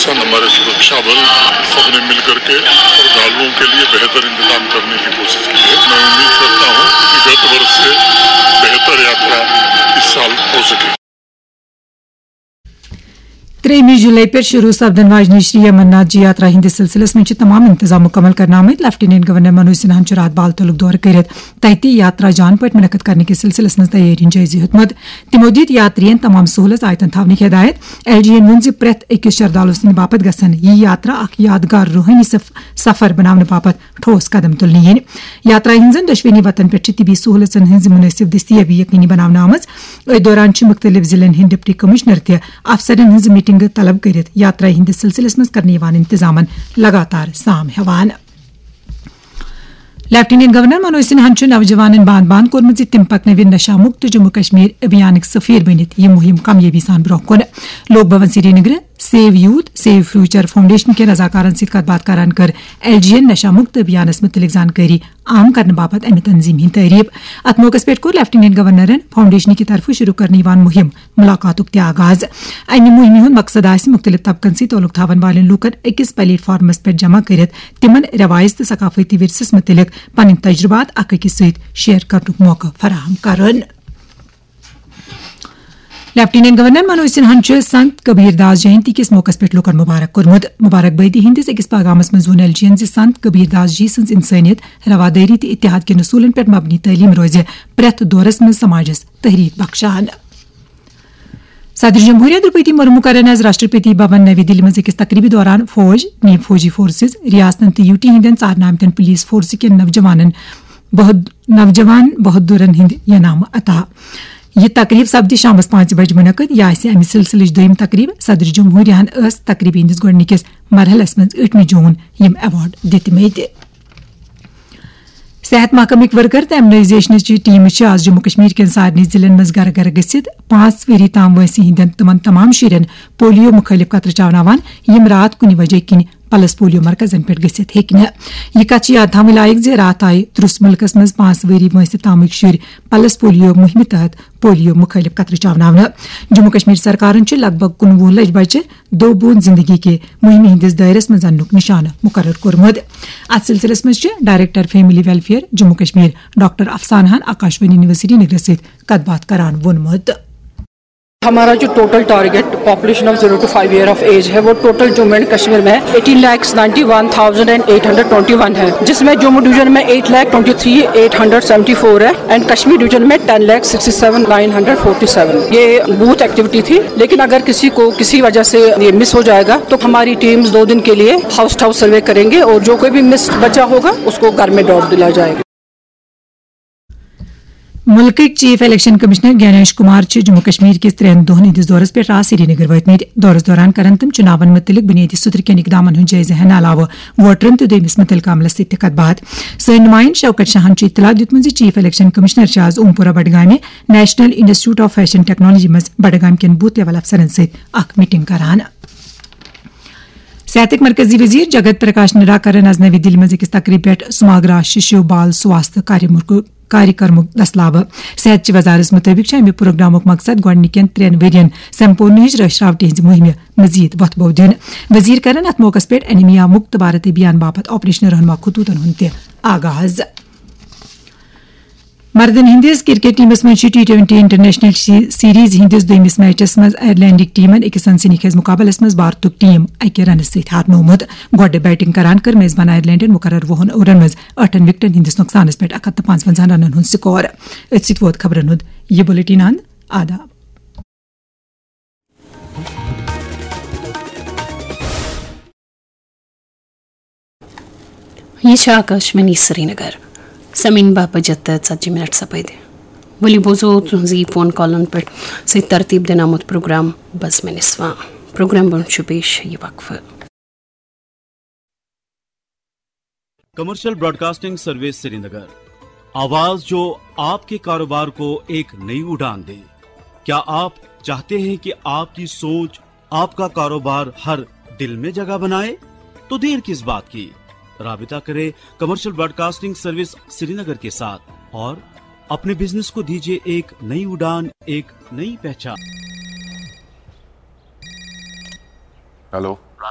प्रशासन, हमारे सुरक्षा बल सबने मिलकर के श्रद्धालुओं के लिए बेहतर इंतजाम करने की कोशिश की है। मैं उम्मीद करता हूँ कि गत वर्ष से बेहतर यात्रा इस साल हो सके। 3 जुलाई पर शुरू सपदन वाजनी श्री अमरनाथ जी यात्रा हिंदिस सिलसिलस में तमाम इंतजाम मुकम्मल करना आमद। लेफ्टिनेंट गवर्नर मनोज सिन्हा रात बाल तलुक दौर कर तहती यात्रा जान पट मुनक़द करने के सिलसिलस में तैयारी जायजे हेतमत। तमो दित यात्रियन तमाम सहूलत आयतन थवने की हिदायत। LGN वोन प्रेत अकिस श्रद्धालु सिंद बापत गसन यह यात्रा अख यादगार रूहानी सफर बनाने बापत ठोस कदम तुलनी है। यात्रा हिंजन दशवेनी वतन पे तिबी सहूलतन हिंज मुनासिब दस्तियाबी यकीनी बनाने आमज। अ दौरान मुख्तलिफ जिलन हिंद डिप्टी कमिश्नर ते अफसरन हिंज मीटिंग तलब कर यात्रा हिंदिस सिलसिलस में करने इंतजामन लगातार साम हेवान। लेफ्टिनेंट गवर्नर मनोज सिन्हा नौजवान बांद बांद कोर्मत तिम पकनव नशा मुक्त जम्मू कश्मीर अभियान सफीर बनित यह मुहिम कामयाबी सान ब्रोह कुन। लोक भवन Srinagar save youth save future foundation के रजाकारन सत कत बात करान कर LGN नशा मुक्त अभियानस मुतलिक जानकारी आम करने बाबत अमि तंजीम हिंद तारीफ। अत मौकस पे कोर लेफ्टिनेंट गवर्नरन फाउंडेशन की तरफ शुरू करने मुहिम मुलाकातुक ते आगाज। अमि मुहिम हुंद मकसद आसि मुख्तलिफ तबकन सत ताल्लुक थावन वालेन लूकन अकिस प्लेटफॉर्मस पे जमा कर तिमन रवायत तो सकाफती विरसस मुतलिक पन तजुर्बात अकिस सत शेयर करनुक मौका फराहम करन। लेफ्टिनेंट गवर्नर मनोज सिन्हा संत कबीर दास जयंती किस मौकस पे लुकन मुबारक कोरमुत। मुबारकबादी हिंदिस अकिस पैगामस मज वोन LGN संत कबीर दास जी सन्ज इंसानियत रवादारी तो इत्तेहाद के नसूलन पे मबनी तालीम रोज प्रेथ दौरस में समाजस तहरीक बख्शान। सदर जमहूरिया द्रौपदी मुर्मू करन आज राष्ट्रपति भवन नवी दिल्ली में अकिस तकरीबी दौरान फौज नीम फौजी फोर्सेस रियासतन तो UT हिंदन सारनामतन पुलिस फोर्स के नौजवान बहादुरन हिंद यनाम अता। यह तकरीब सपदी शामस 5 बजे मुनक़द यह अमि सिलसिल दोयम तकरीब। सदर जमहूरियान तकरीब हिंदिस गोडनिकिस मरहलस मज 8 जून यम अवार्ड दितमत। सेहत महकमिक वर्कर तो इम्यूनाइजेशन टीम आज जम्मू कश्मीर के सारनी जिलन मज गर गर गसित 5 वरी ताम वैसी हिंदन तमाम शुरन पोलियो मुखालिफ कतर चावनावान यम रात कुनि वजह किन पलस पोलियो मरकजन पे गसित हेक यह कत याद थवन लायक जे रात आय द्रुस मुल्कस मज 5 वरी वैसी तामुक शुर पलस पोलियो मुहिम तहत पोलियो मुखालिफ कतर चावनावन। जम्मू कश्मीर सरकार लगभग 19 लज बच्चे 2 बूंद जिंदगी के मुहिम हिंदिस दायरस मज अन्नुक निशान मुकर्रर कोरमुत। अत सिलसिलस मज director family welfare Jammu Kashmir doctor Afsan Akashvani news Srinagar से कत बात करान वोनमुत। हमारा जो total target population of 0 to 5 year of as है वो टोटल जम्मू एंड कश्मीर में 18,91,821 है, जिसमें जम्मू डिवीजन में 8,23,874 है एंड कश्मीर डिवीजन में 10,67,947। ये बूथ एक्टिविटी थी, लेकिन अगर किसी को किसी वजह से ये मिस हो जाएगा तो हमारी टीम्स 2 दिन के लिए हाउस टू हाउस सर्वे करेंगे और जो कोई भी मिस बचा होगा उसको घर में दौड़ दिलाया जाएगा। मुल्क chief election commissioner Gyanesh Kumar Jammu Kashmir के 3 दोहन हिंदिस दौरस पे रात श्रीनगर वतमत। दौरस दौरान करन तम चुनावन मुतलिक बुनियादी सुतर के इकदामन हुंद जायजा हन अलावा वोटरन तो दोयमिस मुतलिक अमलस सत कत बात। सन नुमाइंद शौकत शाहन इतला दितमत चीफ इलेक्शन कमिश्नर आज ओमपुरा Budgam national institute of fashion technology मज बडगाम के बूथ लेवल अफसरन सत मीटिंग करान। सेहत मरकजी वजीर जगत प्रकाश निराकरण आज नवी दिल्ली में अकिस तकरीब पे सुमाग्रा शिशु बाल स्वास्थ्य कार्यक्रम दसलाव। सेहत वजारत मुताबिक अमि प्रोग्रामुक मकसद गोडनिकन 3 वरियन संपूर्ण रश्रावटी हिंज मुहिम मजीद वतबो दिन। वजीर करन अत मौकस पे एनीमिया मुक्त भारत अभियान बाबत ऑपरेशन रहनुमा खतूतन हुंद आगाज। मर्दन हिंदिस क्रिकेट टीमस मज T20 इंटरनेशनल सीरीज हिंदिस दोयमिस मैचस मज आयरलैंडिक टीमन अकिस सनसनीखेज मुकाबलस मज भारतुक टीम 1 रन सत हारनोमुत। गोड बैटिंग करान कर मेजबान आयरलैंडन मुकर्रर 20 ओवरन मज 8 विकेटन हिंदिस नुकसानस पे 155 रनन हुंद स्कोर। इस वोत खबरन हुंद ये बुलेटिन अंद आदाब। ये आकाशवाणी श्रीनगर समीन बाप 70 सपैदे वली बोझो तुझी फोन कॉलन पर से तरतीब देना मुत प्रोग्राम बस में निस्वा प्रोग्राम बन पेश ये वक्फ। कमर्शियल ब्रॉडकास्टिंग सर्विस श्रीनगर, आवाज जो आपके कारोबार को एक नई उड़ान दे। क्या आप चाहते हैं कि आपकी सोच आपका कारोबार हर दिल में जगह बनाए? तो देर किस बात की, राबिता करें कमर्शियल ब्रॉडकास्टिंग सर्विस श्रीनगर के साथ और अपने बिजनेस को दीजिए एक नई उड़ान, एक नई पहचान। हेलो।